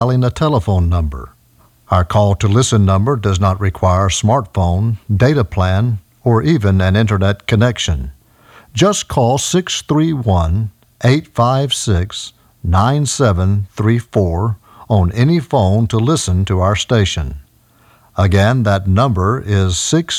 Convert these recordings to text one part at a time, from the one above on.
dialing a telephone number. Our call to listen number does not require a smartphone, data plan, or even an internet connection. Just call 631-856-9734 on any phone to listen to our station. Again, that number is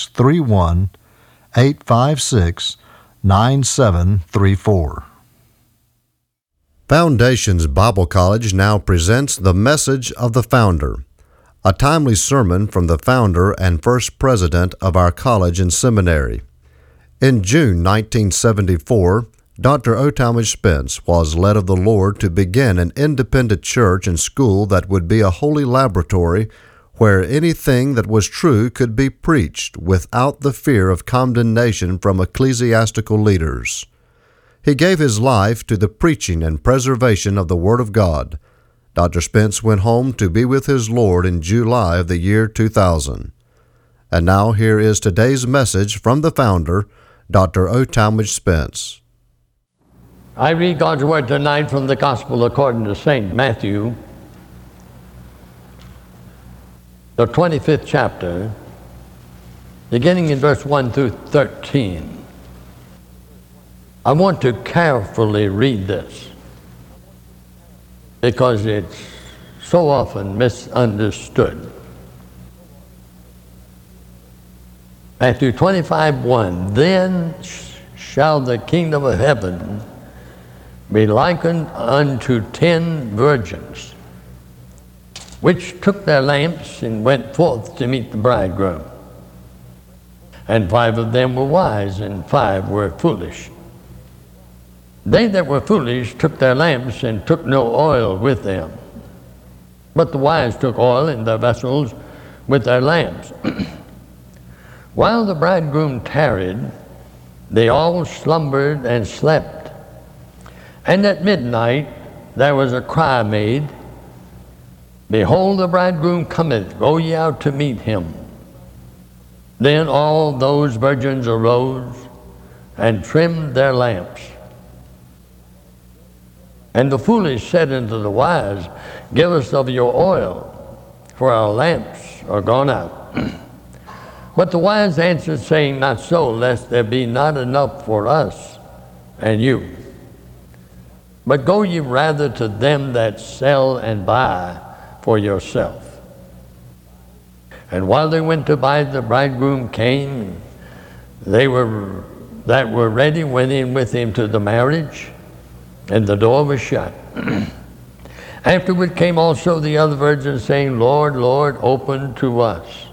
631-856-9734. Foundations Bible College now presents The Message of the Founder, a timely sermon from the founder and first president of our college and seminary. In June 1974, Dr. O. Talmage Spence was led of the Lord to begin an independent church and school that would be a holy laboratory where anything that was true could be preached without the fear of condemnation from ecclesiastical leaders. He gave his life to the preaching and preservation of the Word of God. Dr. Spence went home to be with his Lord in July of the year 2000. And now here is today's message from the founder, Dr. O. Talmage Spence. I read God's Word tonight from the Gospel according to St. Matthew, the 25th chapter, beginning in verse 1 through 13. I want to carefully read this because it's so often misunderstood. Matthew 25:1, Then shall the kingdom of heaven be likened unto 10 virgins, which took their lamps and went forth to meet the bridegroom. And 5 of them were wise, and 5 were foolish. They that were foolish took their lamps and took no oil with them. But the wise took oil in their vessels with their lamps. While the bridegroom tarried, they all slumbered and slept. And at midnight there was a cry made, Behold, the bridegroom cometh, go ye out to meet him. Then all those virgins arose and trimmed their lamps. And the foolish said unto the wise, Give us of your oil, for our lamps are gone out. But the wise answered, saying, Not so, lest there be not enough for us and you. But go ye rather to them that sell and buy for yourself. And while they went to buy, the bridegroom came. They that were ready went in with him to the marriage, and the door was shut. Afterward came also the other virgins, saying, Lord, Lord, open to us.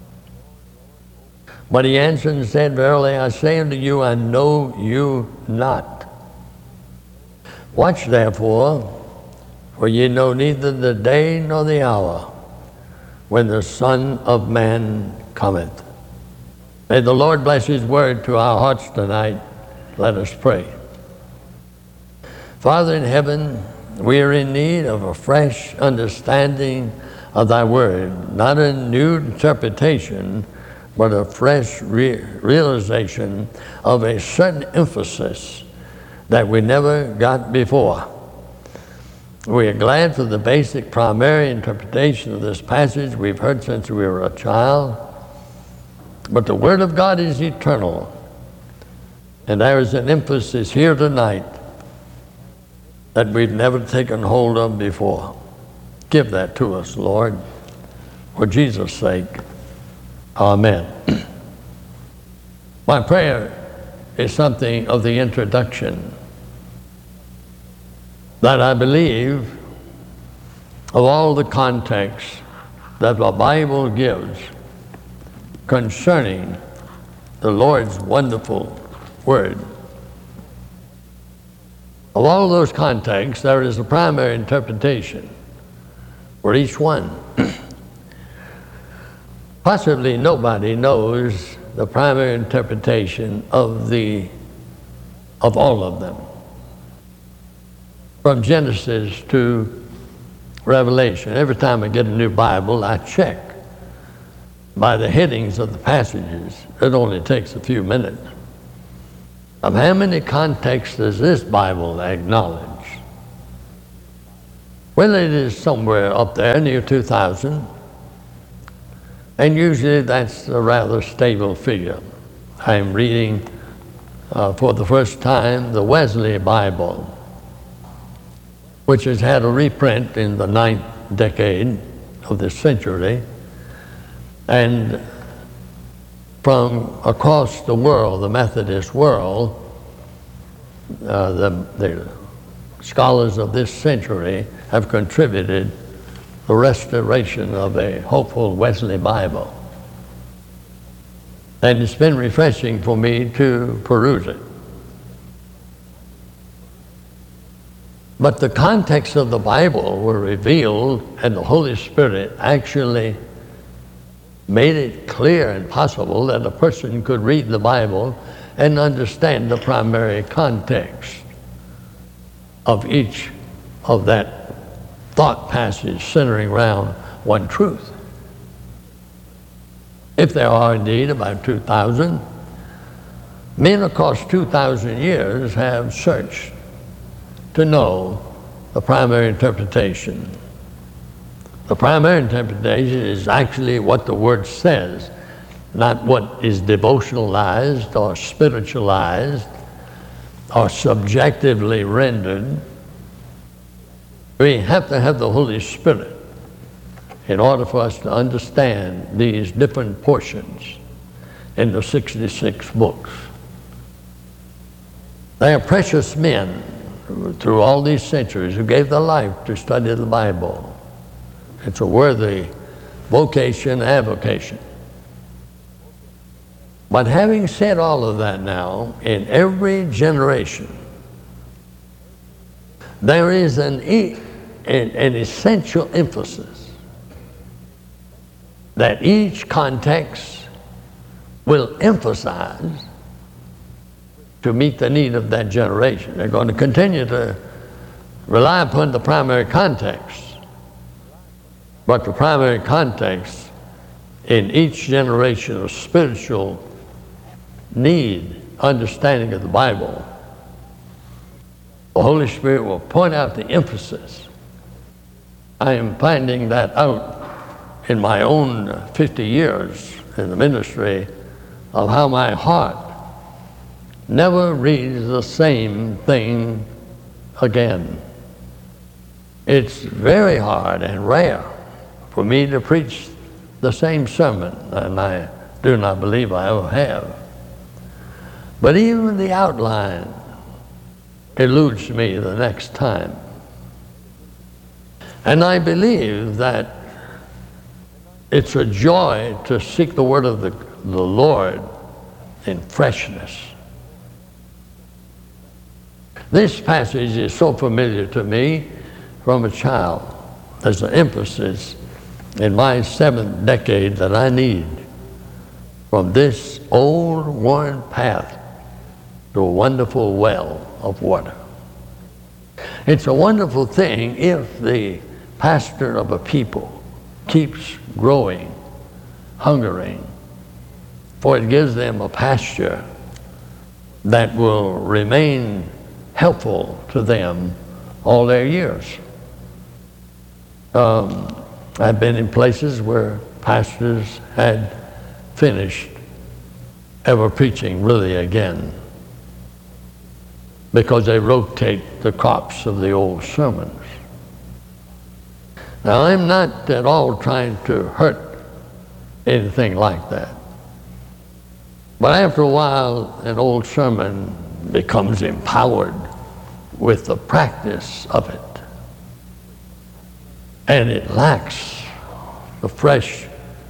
But he answered and said, Verily I say unto you, I know you not. Watch therefore, for ye know neither the day nor the hour when the Son of Man cometh. May the Lord bless his word to our hearts tonight. Let us pray. Father in heaven, we are in need of a fresh understanding of thy word, not a new interpretation, but a fresh realization of a certain emphasis that we never got before. We are glad for the basic primary interpretation of this passage we've heard since we were a child, but the Word of God is eternal, and there is an emphasis here tonight that we've never taken hold of before. Give that to us, Lord, for Jesus' sake. Amen. My prayer is something of the introduction that I believe of all the context that the Bible gives concerning the Lord's wonderful Word. Of all those contexts, there is a primary interpretation for each one. Possibly nobody knows the primary interpretation of all of them. From Genesis to Revelation. Every time I get a new Bible, I check by the headings of the passages. It only takes a few minutes. Of how many contexts does this Bible acknowledge? Well, it is somewhere up there near 2,000, and usually that's a rather stable figure. I'm reading for the first time the Wesley Bible, which has had a reprint in the 9th decade of this century, and from across the world, the Methodist world, the scholars of this century have contributed the restoration of a hopeful Wesley Bible. And it's been refreshing for me to peruse it. But the context of the Bible were revealed, and the Holy Spirit actually made it clear and possible that a person could read the Bible and understand the primary context of each of that thought passage centering around one truth. If there are indeed about 2,000, men across 2,000 years have searched to know the primary interpretation. The primary interpretation is actually what the Word says, not what is devotionalized or spiritualized or subjectively rendered. We have to have the Holy Spirit in order for us to understand these different portions in the 66 books. They are precious men through all these centuries who gave their life to study the Bible. It's a worthy vocation and avocation. But having said all of that now, in every generation, there is an essential emphasis that each context will emphasize to meet the need of that generation. They're going to continue to rely upon the primary context, but the primary context in each generation of spiritual need, understanding of the Bible, the Holy Spirit will point out the emphasis. I am finding that out in my own 50 years in the ministry of how my heart never reads the same thing again. It's very hard and rare for me to preach the same sermon, and I do not believe I ever have. But even the outline eludes me the next time. And I believe that it's a joy to seek the word of the Lord in freshness. This passage is so familiar to me from a child. There's an emphasis in my 7th decade that I need from this old worn path to a wonderful well of water. It's a wonderful thing if the pastor of a people keeps growing, hungering, for it gives them a pasture that will remain helpful to them all their years. I've been in places where pastors had finished ever preaching really again because they rotate the crops of the old sermons. Now, I'm not at all trying to hurt anything like that. But after a while, an old sermon becomes empowered with the practice of it. And it lacks the fresh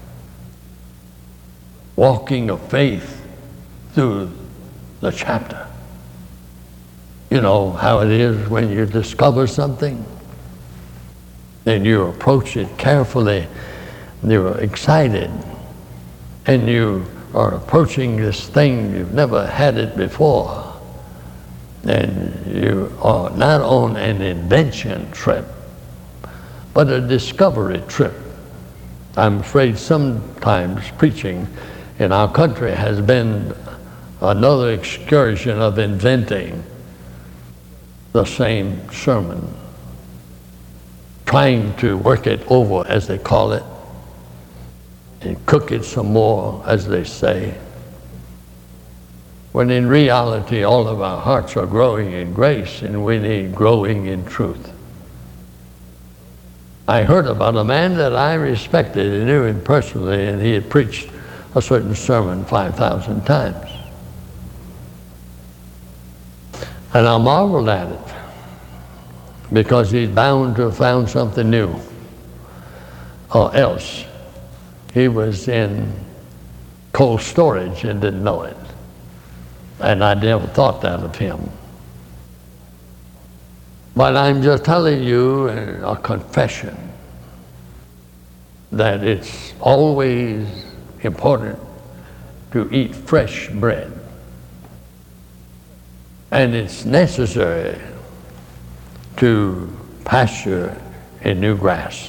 walking of faith through the chapter. You know how it is when you discover something and you approach it carefully, you're excited, and you are approaching this thing, you've never had it before, and you are not on an invention trip, but a discovery trip. I'm afraid sometimes preaching in our country has been another excursion of inventing the same sermon. trying to work it over, as they call it, and cook it some more, as they say, when in reality all of our hearts are growing in grace and we need growing in truth. I heard about a man that I respected and knew him personally, and he had preached a certain sermon 5,000 times. And I marveled at it, because he's bound to have found something new, or else he was in cold storage and didn't know it. And I never thought that of him. But I'm just telling you a confession that it's always important to eat fresh bread. And it's necessary to pasture in new grass.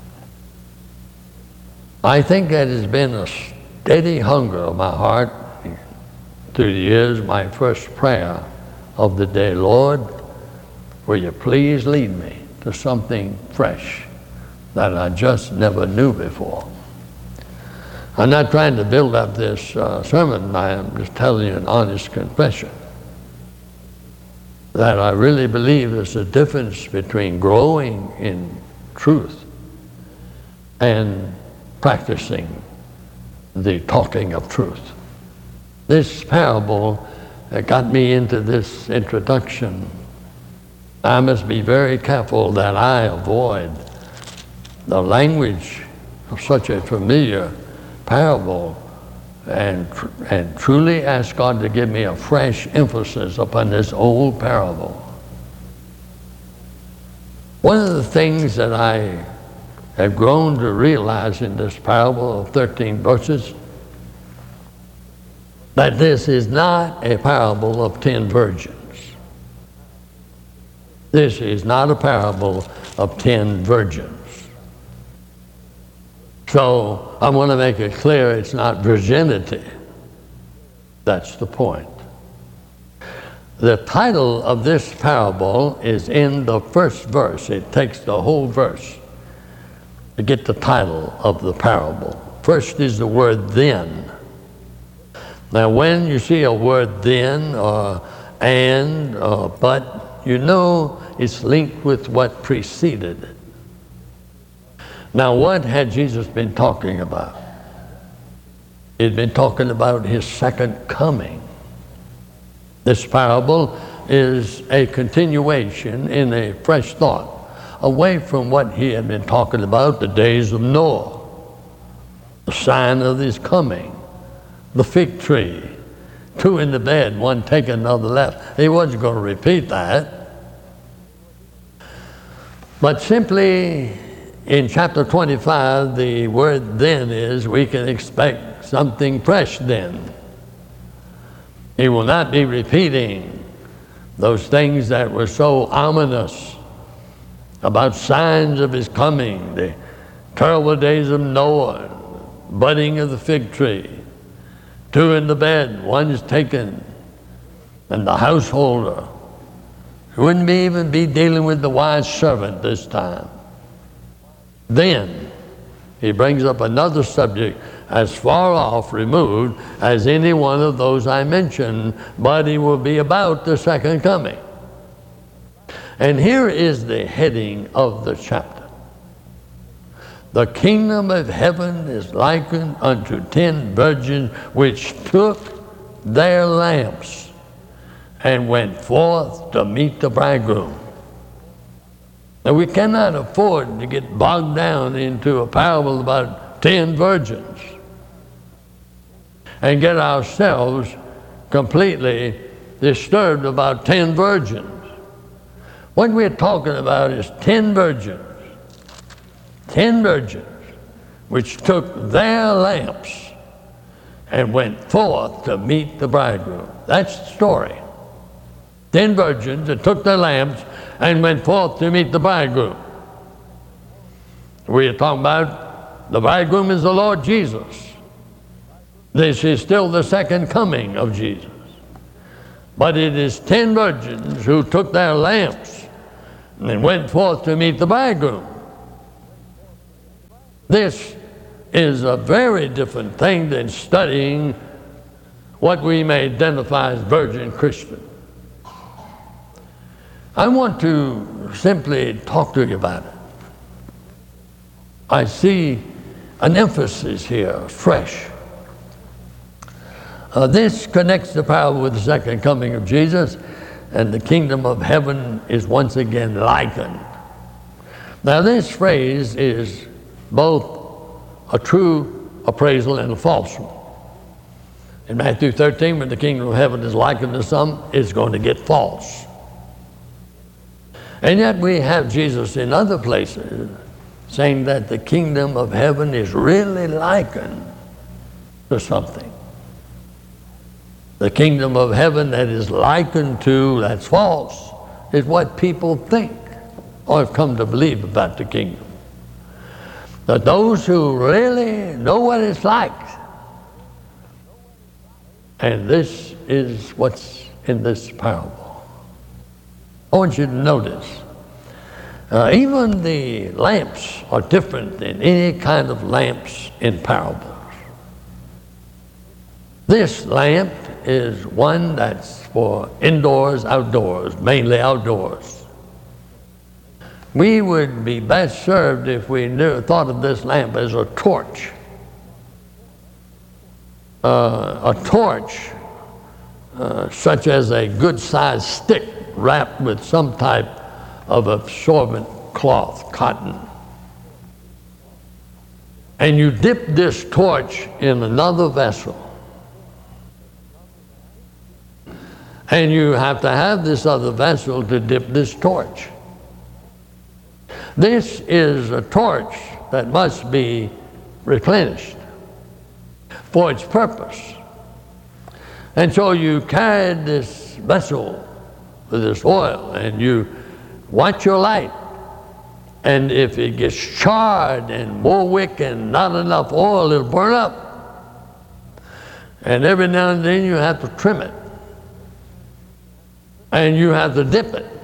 I think that has been a steady hunger of my heart through the years. My first prayer of the day: Lord, will you please lead me to something fresh that I just never knew before? I'm not trying to build up this sermon. I am just telling you an honest confession that I really believe there's a difference between growing in truth and practicing the talking of truth. This parable got me into this introduction. I must be very careful that I avoid the language of such a familiar parable and truly ask God to give me a fresh emphasis upon this old parable. One of the things that I have grown to realize in this parable of 13 verses, that this is not a parable of 10 virgins. This is not a parable of 10 virgins. So I want to make it clear it's not virginity. That's the point. The title of this parable is in the first verse. It takes the whole verse to get the title of the parable. First is the word then. Now when you see a word then or and or but, you know it's linked with what preceded it. Now, what had Jesus been talking about? He'd been talking about his second coming. This parable is a continuation in a fresh thought, away from what he had been talking about, the days of Noah, the sign of his coming, the fig tree, 2 in the bed, 1 taken, another left. He wasn't going to repeat that. But simply, in chapter 25, the word then is we can expect something fresh then. He will not be repeating those things that were so ominous about signs of his coming, the terrible days of Noah, budding of the fig tree, 2 in the bed, 1 is taken, and the householder. He wouldn't even be dealing with the wise servant this time. Then he brings up another subject as far off removed as any one of those I mentioned, but he will be about the second coming. And here is the heading of the chapter. The kingdom of heaven is likened unto 10 virgins which took their lamps and went forth to meet the bridegroom. Now, we cannot afford to get bogged down into a parable about 10 virgins and get ourselves completely disturbed about 10 virgins. What we're talking about is 10 virgins which took their lamps and went forth to meet the bridegroom. That's the story. 10 virgins that took their lamps and went forth to meet the bridegroom. We are talking about the bridegroom is the Lord Jesus. This is still the second coming of Jesus. But it is 10 virgins who took their lamps and went forth to meet the bridegroom. This is a very different thing than studying what we may identify as virgin Christian. I want to simply talk to you about it. I see an emphasis here, fresh. This connects the parable with the second coming of Jesus, and the kingdom of heaven is once again likened. Now this phrase is both a true appraisal and a false one. In Matthew 13, when the kingdom of heaven is likened to some, it's going to get false. And yet we have Jesus in other places saying that the kingdom of heaven is really likened to something. The kingdom of heaven that is likened to, that's false, is what people think or have come to believe about the kingdom. But those who really know what it's like, and this is what's in this parable. I want you to notice, even the lamps are different than any kind of lamps in parables. This lamp is one that's for indoors, outdoors, mainly outdoors. We would be best served if we thought of this lamp as a torch. A torch, such as a good-sized stick wrapped with some type of absorbent cloth, cotton. And you dip this torch in another vessel. And you have to have this other vessel to dip this torch. This is a torch that must be replenished for its purpose. And so you carried this vessel with this oil and you watch your light. And if it gets charred and more wick and not enough oil, it'll burn up. And every now and then you have to trim it. And you have to dip it.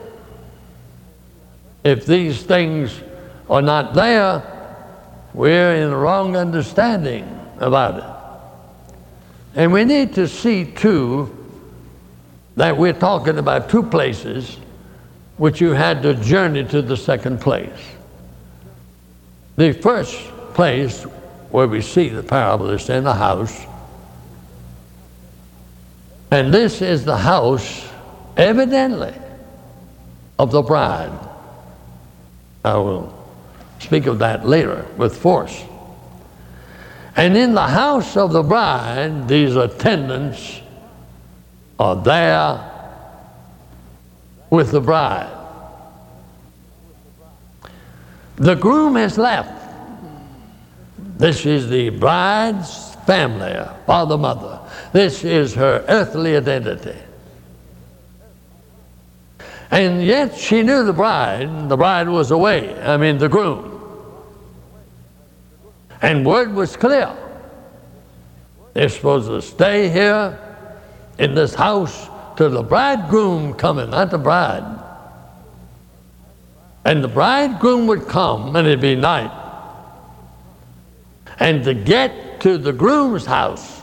If these things are not there, we're in the wrong understanding about it. And we need to see, too, that we're talking about two places which you had to journey to the second place. The first place where we see the parable is in a house. And this is the house, evidently, of the bride. I will speak of that later with force. And in the house of the bride, these attendants are there with the bride. The groom has left. This is the bride's family, father, mother. This is her earthly identity. And yet she knew the bride was away, the groom. And word was clear. They're supposed to stay here in this house till the bridegroom coming, not the bride. And the bridegroom would come, and it'd be night. And to get to the groom's house,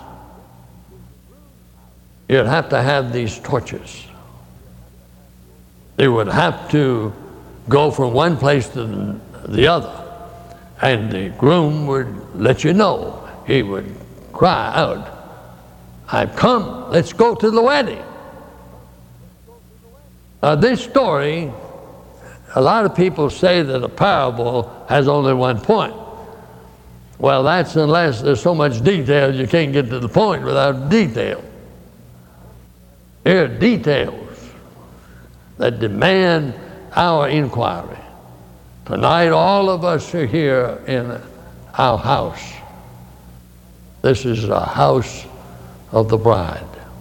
you'd have to have these torches. They would have to go from one place to the other. And the groom would let you know. He would cry out, "I've come, let's go to the wedding." This story, a lot of people say that a parable has only one point. Well, that's unless there's so much detail you can't get to the point without detail. There are details that demand our inquiry. Tonight, all of us are here in our house. This is a house of the bride.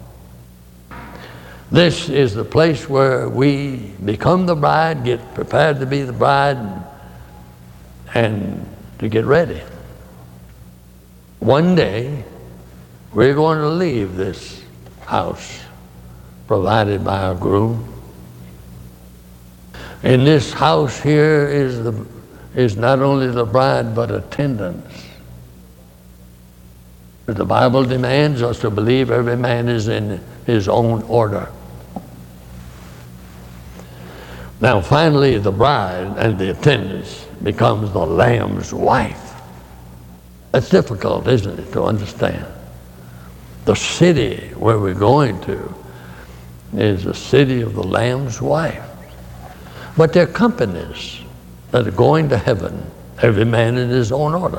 This is the place where we become the bride, get prepared to be the bride, and to get ready. One day, we're going to leave this house provided by our groom. In this house here is not only the bride, but attendants. The Bible demands us to believe every man is in his own order. Now, finally, the bride and the attendants becomes the Lamb's wife. That's difficult, isn't it, to understand? The city where we're going to is the city of the Lamb's wife. But there are companies that are going to heaven, every man in his own order.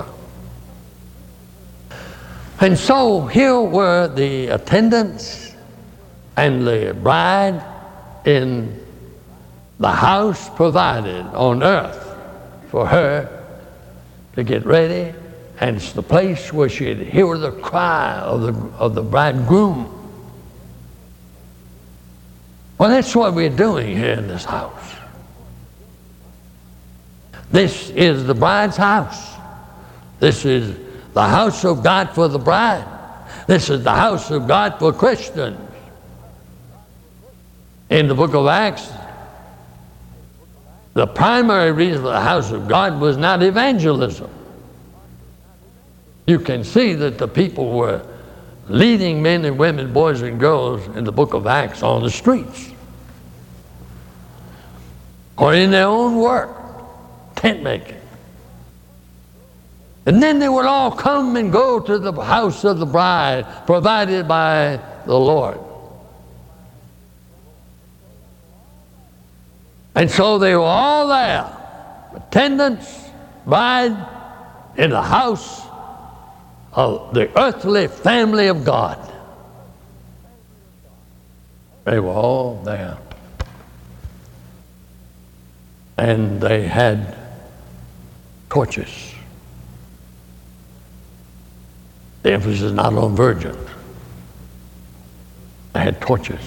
And so here were the attendants and the bride in the house provided on earth for her to get ready, and it's the place where she'd hear the cry of the bridegroom. Well, that's what we're doing here in this house. This is the bride's house. This is the house of God for the bride. This is the house of God for Christians. In the book of Acts, the primary reason for the house of God was not evangelism. You can see that the people were leading men and women, boys and girls in the book of Acts on the streets or in their own work, tent making. And then they would all come and go to the house of the bride provided by the Lord. And so they were all there, attendants, bride, in the house of the earthly family of God. They were all there. And they had torches. The emphasis is not on virgins. They had torches.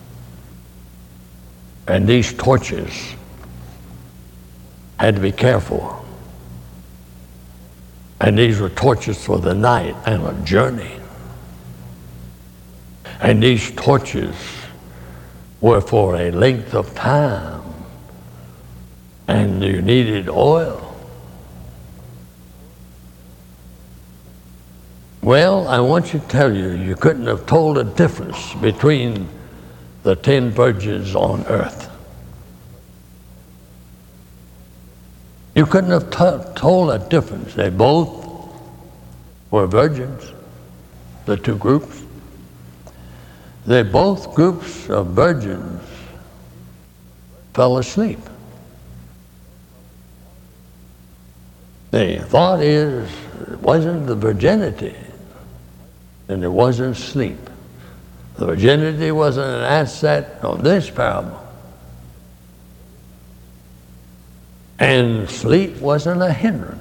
And these torches had to be careful. And these were torches for the night and a journey. And these torches were for a length of time. And you needed oil. Well, I want to tell you, you couldn't have told a difference between the 10 virgins on earth. You couldn't have told a difference. They both were virgins, the two groups. They both groups of virgins fell asleep. The thought is, it wasn't the virginity, and it wasn't sleep. The virginity wasn't an asset on this parable. And sleep wasn't a hindrance.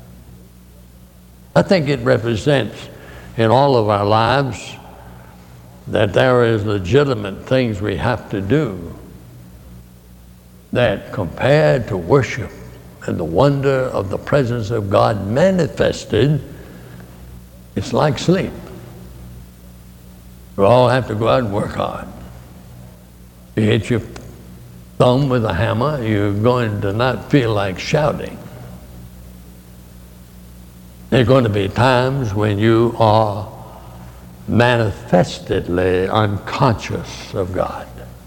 I think it represents in all of our lives that there is legitimate things we have to do that compared to worship and the wonder of the presence of God manifested, it's like sleep. We all have to go out and work hard. You hit your thumb with a hammer, you're going to not feel like shouting. There are going to be times when you are manifestedly unconscious of God.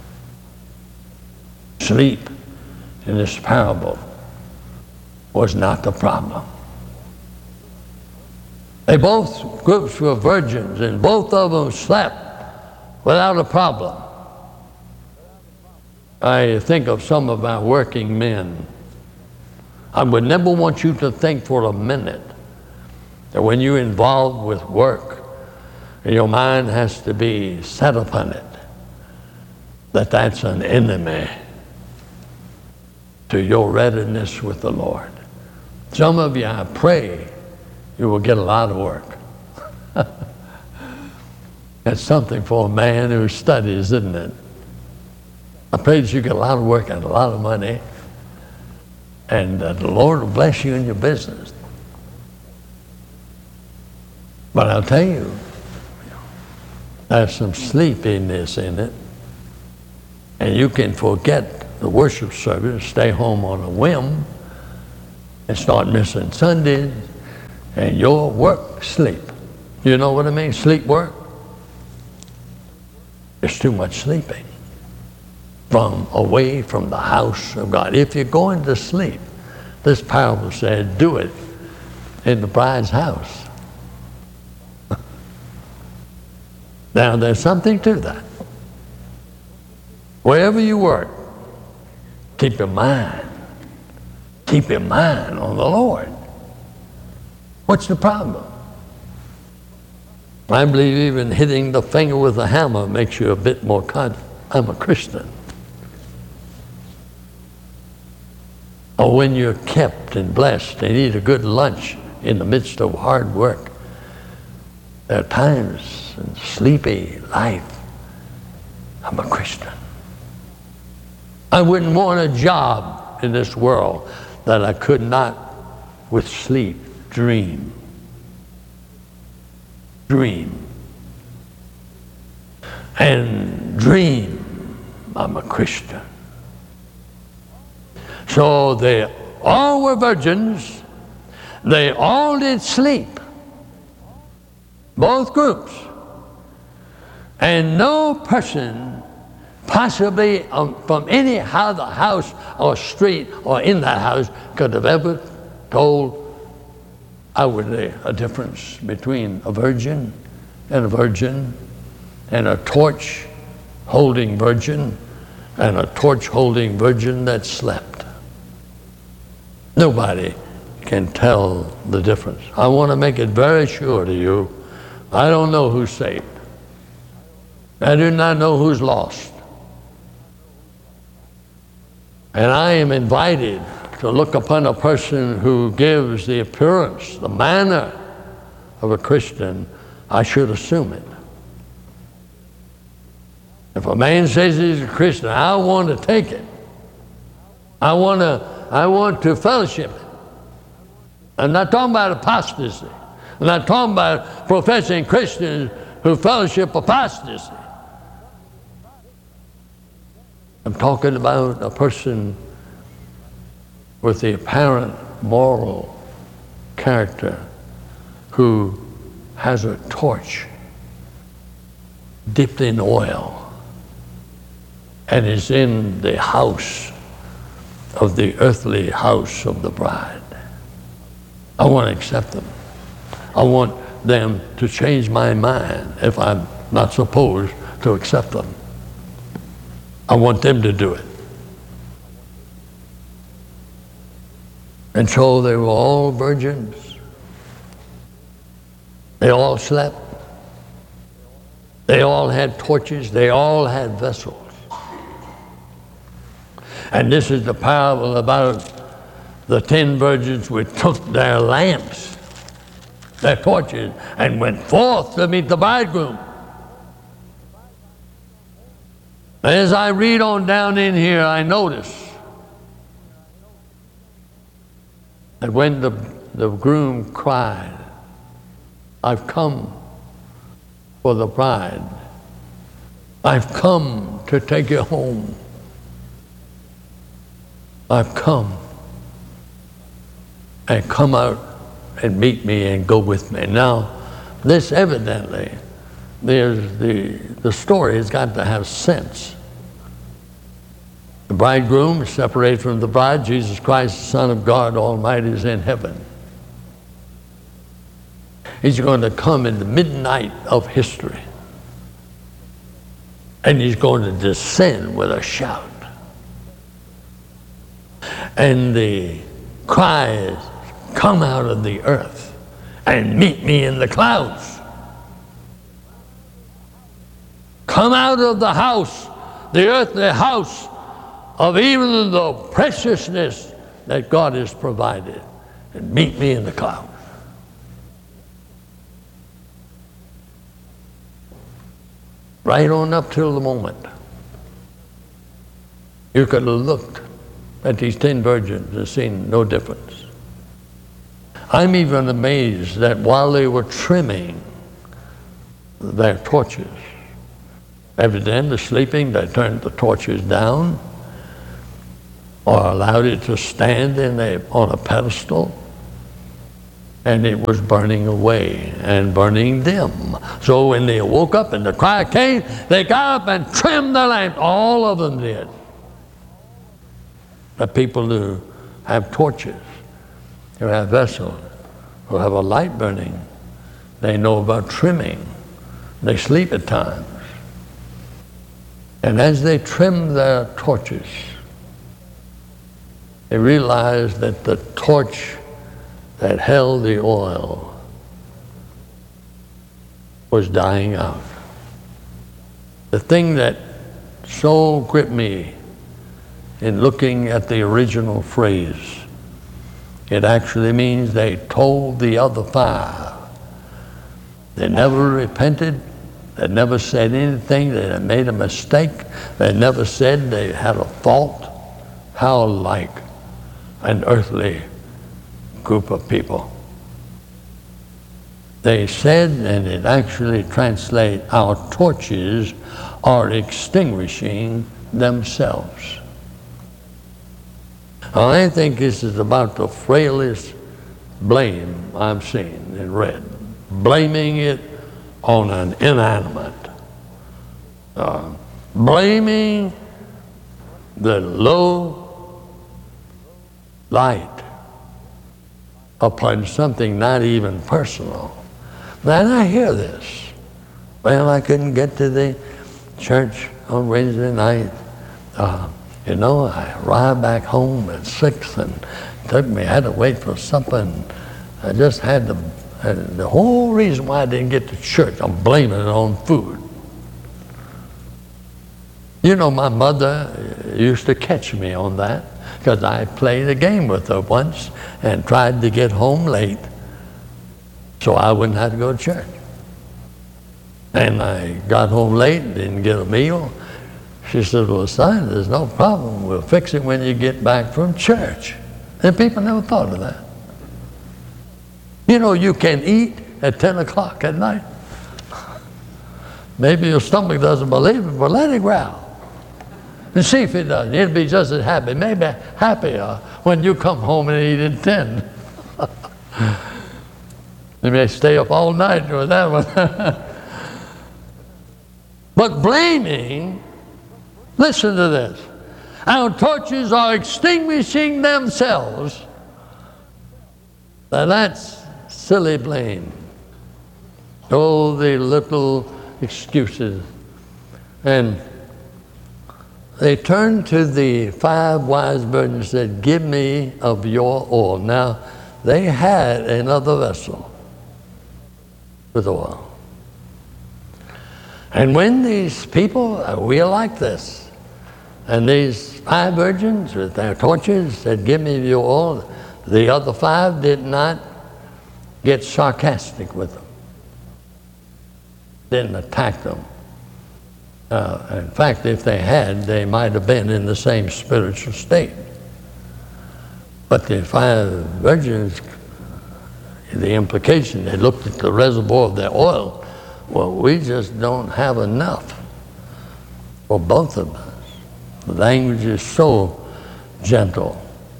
Sleep in this parable was not the problem. They both groups were virgins, and both of them slept without a problem. I think of some of our working men. I would never want you to think for a minute that when you're involved with work, your mind has to be set upon it, that that's an enemy to your readiness with the Lord. Some of you, I pray, you will get a lot of work. That's something for a man who studies, isn't it? I pray that you get a lot of work and a lot of money, and the Lord will bless you in your business. But I'll tell you, there's some sleepiness in it, and you can forget the worship service, stay home on a whim, and start missing Sundays, and your work, sleep. You know what I mean? Sleep work. There's too much sleeping away from the house of God. If you're going to sleep, this parable says, do it in the bride's house. Now, there's something to that. Wherever you work, keep your mind on the Lord. What's the problem? I believe even hitting the finger with a hammer makes you a bit more confident. I'm a Christian. Or when you're kept and blessed and eat a good lunch in the midst of hard work. There are times in sleepy life, I'm a Christian. I wouldn't want a job in this world that I could not, with sleep, dream. And dream I'm a Christian. So they all were virgins. They all did sleep. Both groups. And no person possibly from any other house or street or in that house could have ever told outwardly a difference between a virgin and a torch holding virgin and a torch holding virgin that slept. Nobody can tell the difference. I want to make it very sure to you, I don't know who's saved. I do not know who's lost. And I am invited to look upon a person who gives the appearance, the manner of a Christian. I should assume it. If a man says he's a Christian, I want to take it. I want to fellowship it. I'm not talking about apostasy. I'm not talking about professing Christians who fellowship apostasy. I'm talking about a person with the apparent moral character who has a torch dipped in oil and is in the house of the earthly house of the bride. I want to accept them. I want them to change my mind if I'm not supposed to accept them. I want them to do it. And so they were all virgins. They all slept. They all had torches. They all had vessels. And this is the parable about the 10 virgins which took their lamps, their torches, and went forth to meet the bridegroom. As I read on down in here, I notice that when the groom cried, I've come for the bride. I've come to take you home. I've come. And come out and meet me and go with me. Now, this evidently, there's the story has got to have sense. The bridegroom is separated from the bride. Jesus Christ, the Son of God Almighty, is in heaven. He's going to come in the midnight of history. And he's going to descend with a shout. And the cry is, come out of the earth and meet me in the clouds. Come out of the house, the earthly house of even the preciousness that God has provided, and meet me in the clouds. Right on up till the moment. You could have looked at these 10 virgins and seen no difference. I'm even amazed that while they were trimming their torches, evidently sleeping, they turned the torches down. or allowed it to stand on a pedestal, and it was burning away and burning them. So when they woke up and the cry came, they got up and trimmed the lamp. All of them did. The people who have torches, who have vessels, who have a light burning, they know about trimming. They sleep at times. And as they trim their torches, they realized that the torch that held the oil was dying out. The thing that so gripped me in looking at the original phrase, it actually means they told the other five. They never repented. They never said anything. They had made a mistake. They never said they had a fault. How like an earthly group of people. They said, and it actually translates, our torches are extinguishing themselves. Now, I think this is about the frailest blame I've seen and read. Blaming it on an inanimate. Blaming the low light upon something not even personal. Then I hear this. Well, I couldn't get to the church on Wednesday night. I arrived back home at 6 and it took me, I had to wait for supper, and I just had to, and the whole reason why I didn't get to church, I'm blaming it on food. You know, my mother used to catch me on that, because I played a game with her once and tried to get home late so I wouldn't have to go to church. And I got home late, didn't get a meal. She said, well, son, there's no problem. We'll fix it when you get back from church. And people never thought of that. You know, you can eat at 10 o'clock at night. Maybe your stomach doesn't believe it, but let it growl. And see if it does. It'll be just as happy, maybe happier when you come home and eat at 10. You may stay up all night with that one. But blaming, listen to this. Our torches are extinguishing themselves. Now that's silly blame. Oh, the little excuses. And they turned to the 5 wise virgins and said, give me of your oil. Now, they had another vessel with oil. And when these people, we are like this, and these 5 virgins with their torches said, give me of your oil, the other 5 did not get sarcastic with them, didn't attack them. In fact, if they had, they might have been in the same spiritual state. But the 5 virgins, the implication, they looked at the reservoir of their oil. Well, we just don't have enough for both of us. The language is so gentle.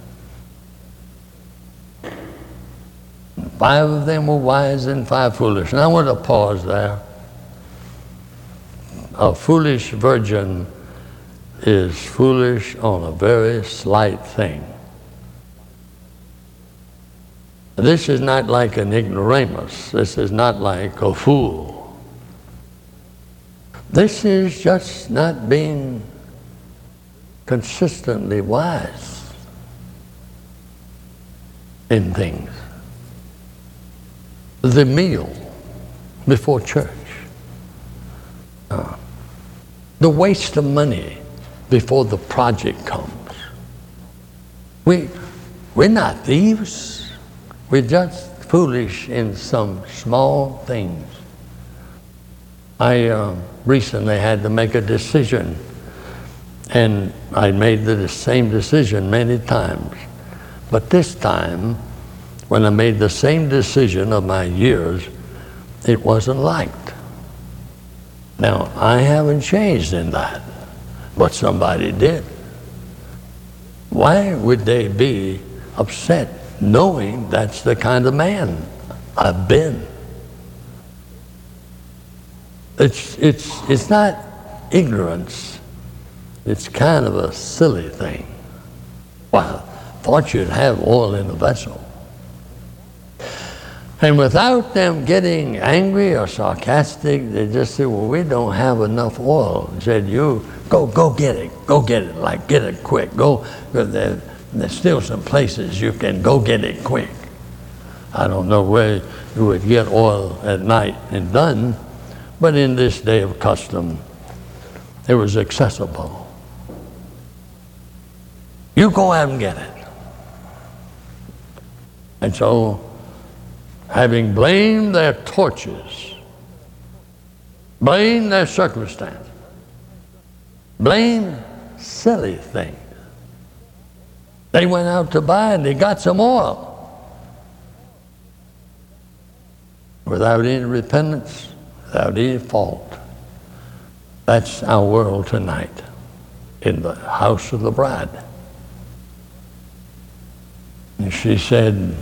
5 of them were wise and 5 foolish. And I want to pause there. A foolish virgin is foolish on a very slight thing. This is not like an ignoramus. This is not like a fool. This is just not being consistently wise in things. The meal before church. The waste of money before the project comes. We're not thieves. We're just foolish in some small things. I recently had to make a decision, and I made the same decision many times. But this time, when I made the same decision of my years, it wasn't liked. Now, I haven't changed in that, but somebody did. Why would they be upset knowing that's the kind of man I've been? It's not ignorance. It's kind of a silly thing. Well, thought you'd have oil in the vessel. And without them getting angry or sarcastic, they just said, well, we don't have enough oil. And said, you go get it, like get it quick. Go, there's still some places you can go get it quick. I don't know where you would get oil at night and done, but in this day of custom, it was accessible. You go out and get it. And so, having blamed their torches, blamed their circumstance, blamed silly things, they went out to buy and they got some oil without any repentance, without any fault. That's our world tonight in the house of the bride. And she said,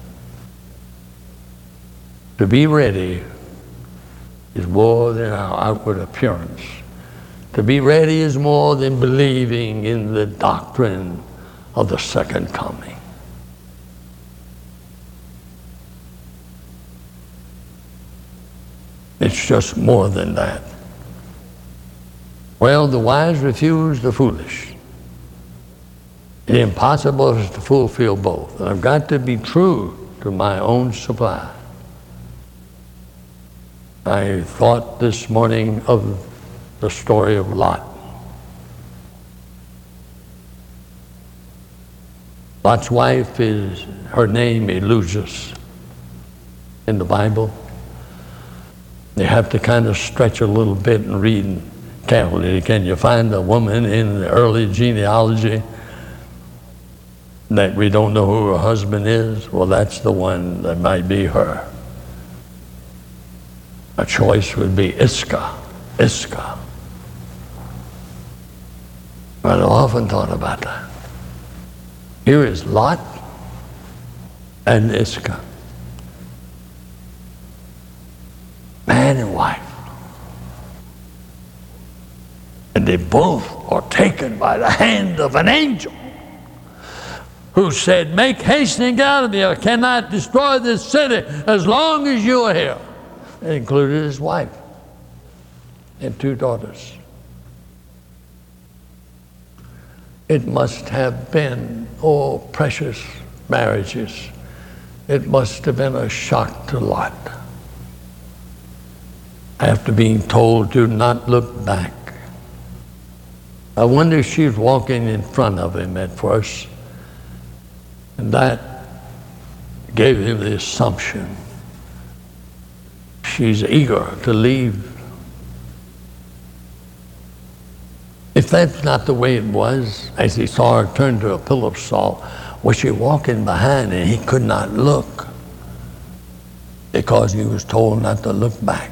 to be ready is more than our outward appearance. To be ready is more than believing in the doctrine of the second coming. It's just more than that. Well, the wise refuse the foolish. It's impossible to fulfill both. And I've got to be true to my own supply. I thought this morning of the story of Lot. Lot's wife her name Eluzas in the Bible. You have to kind of stretch a little bit and read carefully. Can you find a woman in the early genealogy that we don't know who her husband is? Well, that's the one that might be her. A choice would be Iscah. I've often thought about that. Here is Lot and Iscah. Man and wife. And they both are taken by the hand of an angel who said, make haste and get out of here. I cannot destroy this city as long as you are here. It included his wife and 2 daughters. It must have been, precious marriages. It must have been a shock to Lot. After being told to not look back. I wonder if she was walking in front of him at first, and that gave him the assumption she's eager to leave. If that's not the way it was, as he saw her turn to a pillar of salt, was she walking behind and he could not look because he was told not to look back?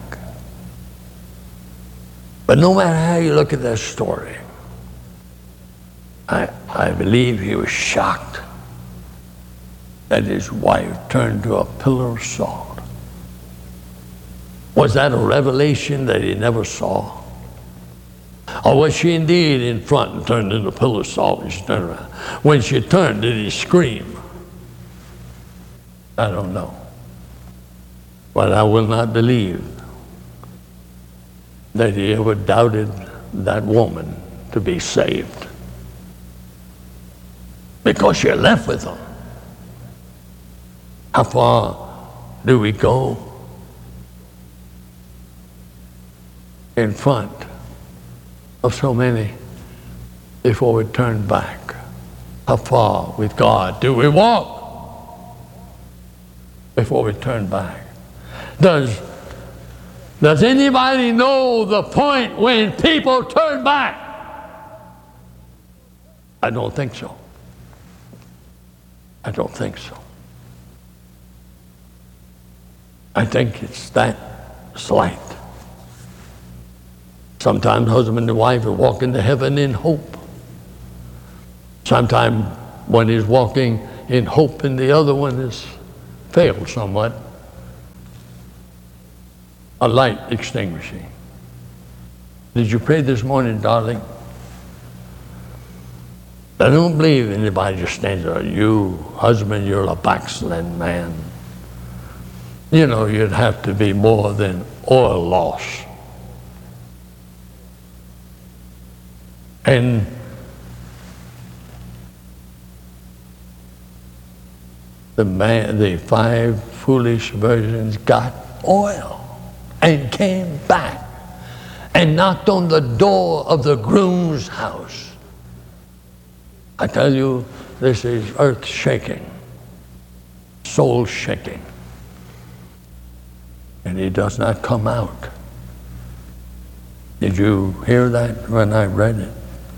But no matter how you look at that story, I believe he was shocked that his wife turned to a pillar of salt. Was that a revelation that he never saw? Or was she indeed in front and turned into a pillar of salt and she turned around? When she turned, did he scream? I don't know. But I will not believe that he ever doubted that woman to be saved. Because you're left with them. How far do we go in front of so many before we turn back? How far with God do we walk before we turn back? Does anybody know the point when people turn back? I don't think so. I don't think so. I think it's that slight. Sometimes husband and wife will walk into heaven in hope. Sometime when he's walking in hope and the other one has failed somewhat, a light extinguishing. Did you pray this morning, darling? I don't believe anybody just stands there. You, husband, you're a backslidden man. You know, you'd have to be more than oil loss. And the 5 foolish virgins got oil and came back and knocked on the door of the groom's house. I tell you, this is earth shaking, soul shaking. And he does not come out. Did you hear that when I read it?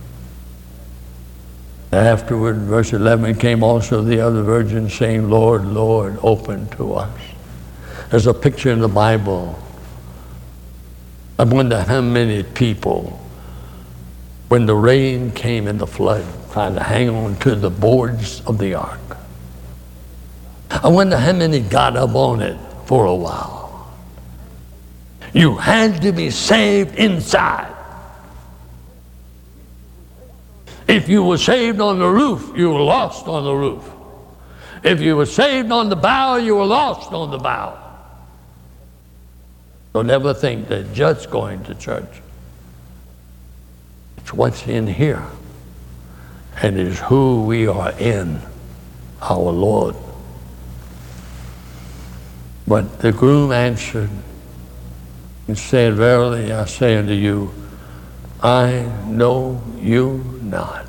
Afterward, verse 11, came also the other virgins saying, Lord, Lord, open to us. There's a picture in the Bible. I wonder how many people, when the rain came in the flood, tried to hang on to the boards of the ark. I wonder how many got up on it for a while. You had to be saved inside. If you were saved on the roof, you were lost on the roof. If you were saved on the bow, you were lost on the bow. So never think that just going to church. It's what's in here, and it's who we are in, our Lord. But the groom answered and said, Verily I say unto you, I know you not.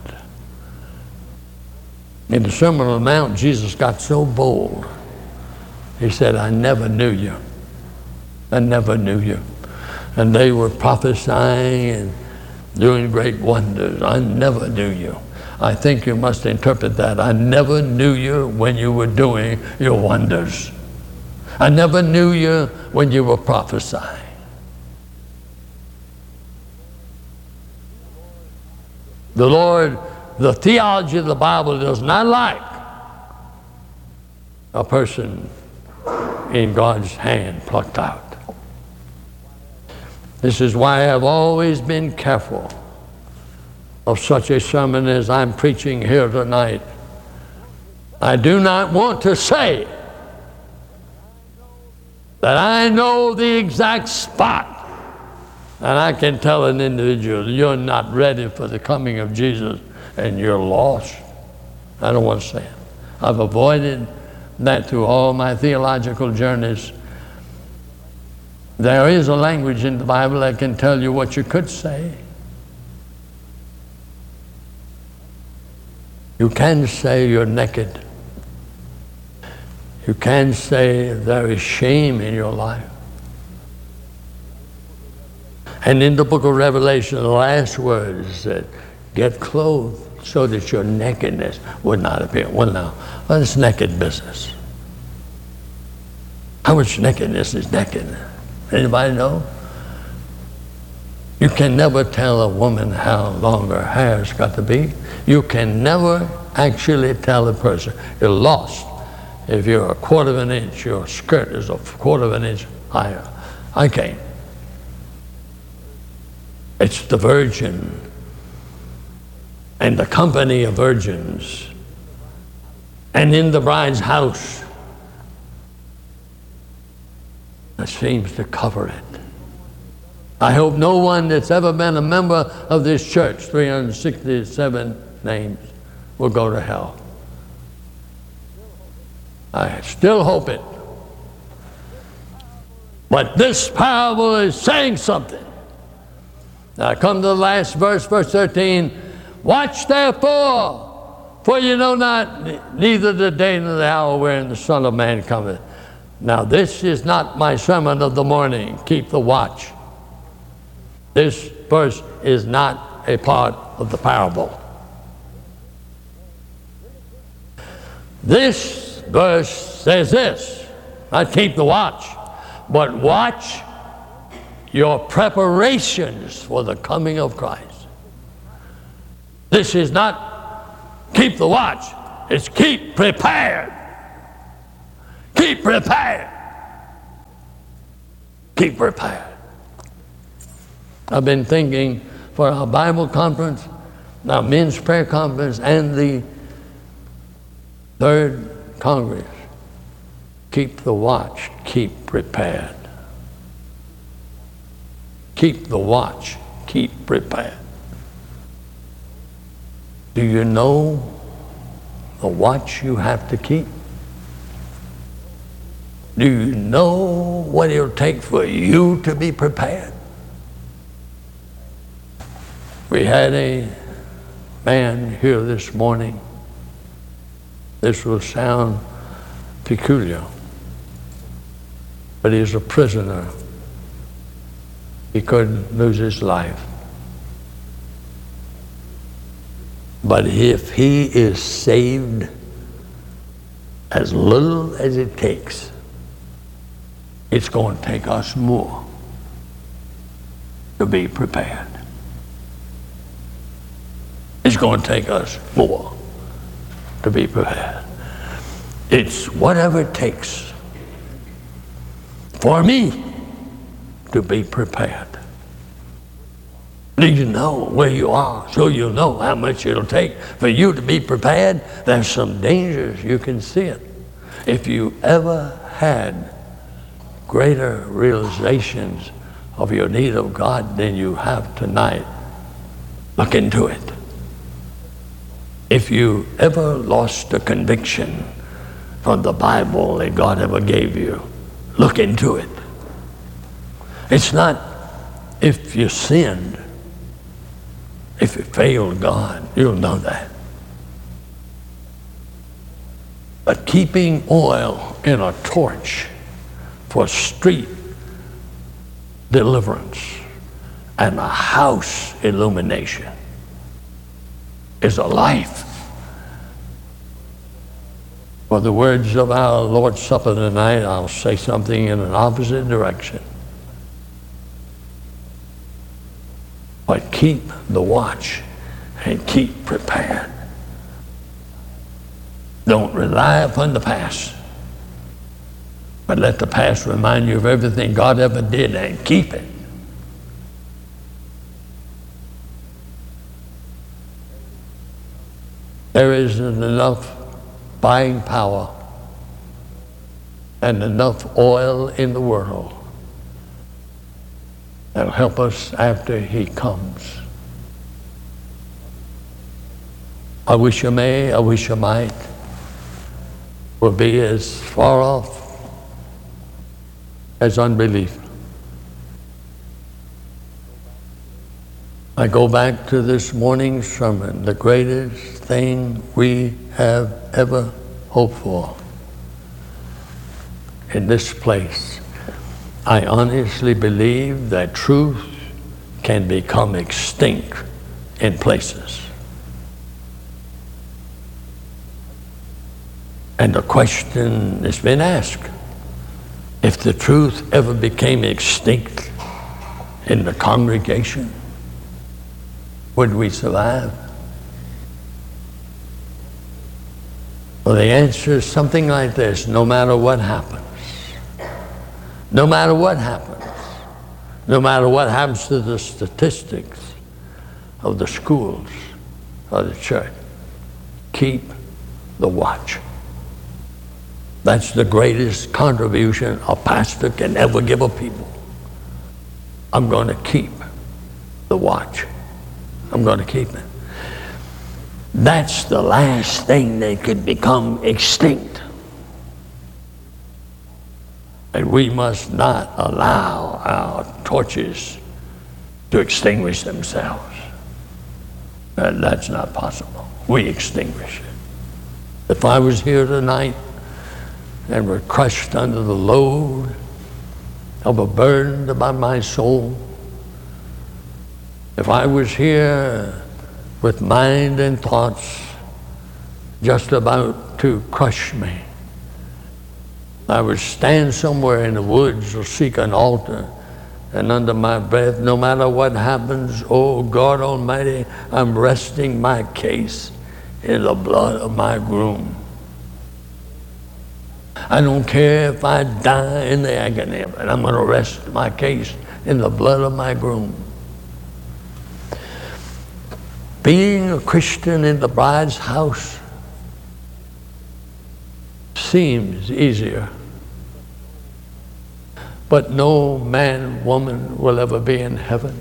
In the Sermon on the Mount, Jesus got so bold. He said, I never knew you. I never knew you. And they were prophesying and doing great wonders. I never knew you. I think you must interpret that. I never knew you when you were doing your wonders. I never knew you when you were prophesying. The Lord, the theology of the Bible does not like a person in God's hand plucked out. This is why I've always been careful of such a sermon as I'm preaching here tonight. I do not want to say that I know the exact spot and I can tell an individual, you're not ready for the coming of Jesus and you're lost. I don't want to say it. I've avoided that through all my theological journeys. There is a language in the Bible that can tell you what you could say. You can say you're naked. You can say there is shame in your life. And in the book of Revelation, the last words said, get clothed so that your nakedness would not appear. Well, now, it's naked business. How much nakedness is naked? Anybody know? You can never tell a woman how long her hair's got to be. You can never actually tell a person. You're lost if you're a quarter of an inch, your skirt is a quarter of an inch higher. I can't. It's the virgin and the company of virgins and in the bride's house that seems to cover it. I hope no one that's ever been a member of this church, 367 names, will go to hell. I still hope it. But this parable is saying something. Now I come to the last verse, verse 13. Watch therefore, for you know not neither the day nor the hour wherein the Son of Man cometh. Now this is not my sermon of the morning. Keep the watch. This verse is not a part of the parable. This verse says this, not keep the watch, but watch your preparations for the coming of Christ. This is not Keep the watch. It's keep prepared. Keep prepared. Keep prepared. I've been thinking for our Bible conference, our men's prayer conference, and the Third Congress. Keep the watch. Keep prepared. Keep the watch. Keep prepared. Do you know the watch you have to keep? Do you know what it'll take for you to be prepared? We had a man here this morning. This will sound peculiar, but he's a prisoner. He couldn't lose his life. But if he is saved, as little as it takes, it's going to take us more to be prepared. It's going to take us more to be prepared. It's whatever it takes for me to be prepared. Do you know where you are so you'll know how much it'll take for you to be prepared? There's some dangers. You can see it. If you ever had greater realizations of your need of God than you have tonight, look into it. If you ever lost a conviction from the Bible that God ever gave you, look into it. It's not if you sinned, if you failed God, you'll know that. But keeping oil in a torch for street deliverance and a house illumination is a life. For the words of our Lord's Supper tonight, I'll say something in an opposite direction. But keep the watch and keep prepared. Don't rely upon the past, but let the past remind you of everything God ever did and keep it. There isn't enough buying power and enough oil in the world that'll help us after He comes. I wish you may, I wish you might, will be as far off as unbelief. I go back to this morning's sermon, the greatest thing we have ever hoped for in this place. I honestly believe that truth can become extinct in places. And the question has been asked, if the truth ever became extinct in the congregation, would we survive? Well, the answer is something like this: no matter what happens, no matter what happens, no matter what happens to the statistics of the schools of the church, keep the watch. That's the greatest contribution a pastor can ever give a people. I'm going to keep the watch. I'm going to keep it. That's the last thing that could become extinct. And we must not allow our torches to extinguish themselves. That's not possible. We extinguish it. If I was here tonight and were crushed under the load of a burden about my soul, if I was here with mind and thoughts just about to crush me, I would stand somewhere in the woods or seek an altar, and under my breath, no matter what happens, oh God Almighty, I'm resting my case in the blood of my groom. I don't care if I die in the agony, but I'm going to rest my case in the blood of my groom. Being a Christian in the bride's house seems easier, but no man, woman will ever be in heaven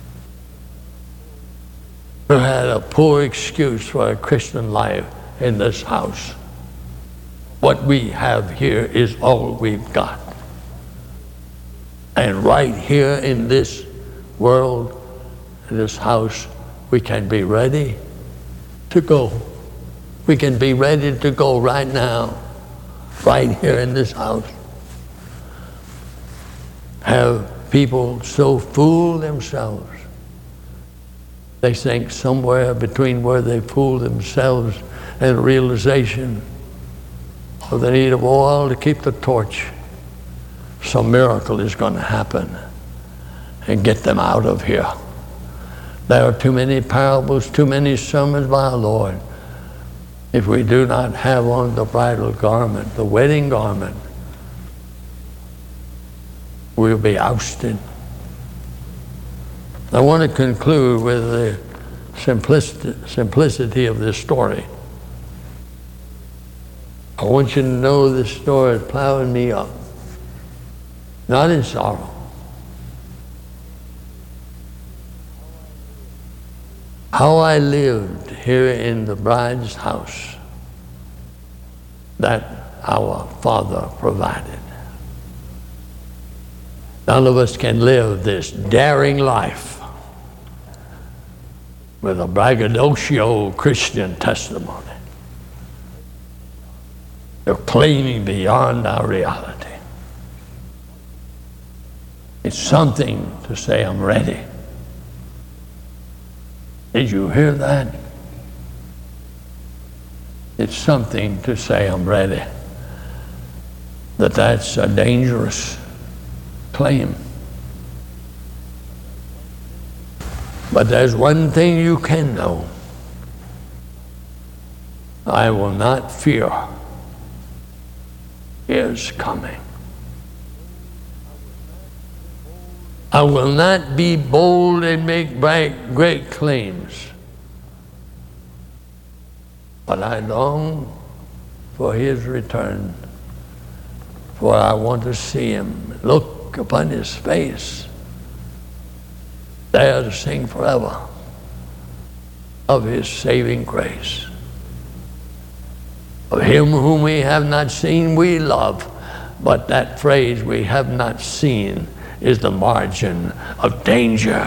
who had a poor excuse for a Christian life in this house. What we have here is all we've got. And right here in this world, in this house, we can be ready to go. We can be ready to go right now, right here in this house. Have people so fool themselves, they think somewhere between where they fool themselves and realization of the need of oil to keep the torch, some miracle is going to happen and get them out of here. There are too many parables, too many sermons by our Lord. If we do not have on the bridal garment, the wedding garment, we'll be ousted. I want to conclude with the simplicity of this story. I want you to know this story is plowing me up, not in sorrow. How I lived here in the bride's house that our Father provided. None of us can live this daring life with a braggadocio Christian testimony. They're claiming beyond our reality. It's something to say, I'm ready. Did you hear that? It's something to say, I'm ready. That's a dangerous claim. But there's one thing you can know. I will not fear is coming. I will not be bold and make great claims, but I long for his return, for I want to see him, look upon his face, there to sing forever of his saving grace. Of him whom we have not seen, we love. But that phrase, we have not seen, is the margin of danger.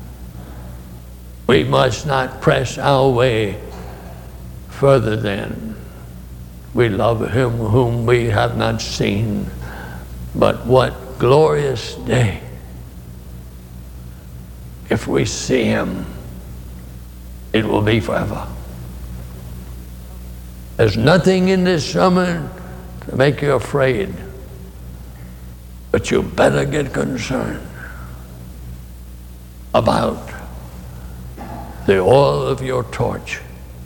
We must not press our way further than we love him whom we have not seen. But what glorious day if we see him, it will be forever. There's nothing in this sermon to make you afraid, but you better get concerned about the oil of your torch.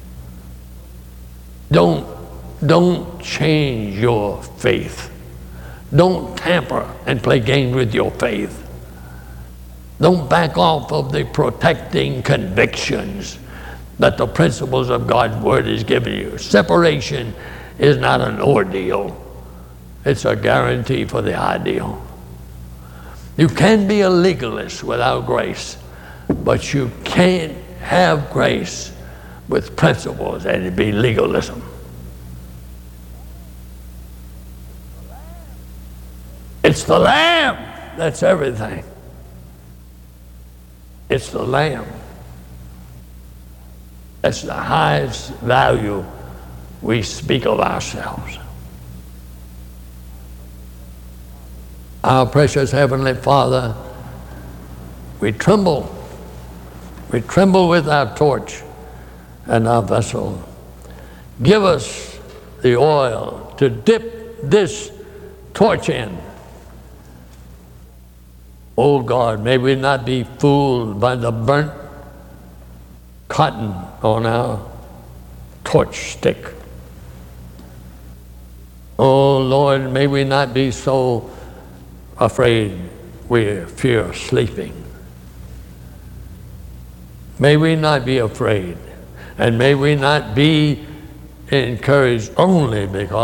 Don't change your faith. Don't tamper and play games with your faith. Don't back off of the protecting convictions that the principles of God's Word is giving you. Separation is not an ordeal. It's a guarantee for the ideal. You can be a legalist without grace, but you can't have grace with principles and it be legalism. It's the Lamb that's everything. It's the Lamb. That's the highest value we speak of ourselves. Our precious Heavenly Father, we tremble. We tremble with our torch and our vessel. Give us the oil to dip this torch in. Oh God, may we not be fooled by the burnt cotton on our torch stick. Oh Lord, may we not be so afraid we fear sleeping. May we not be afraid, and may we not be encouraged only because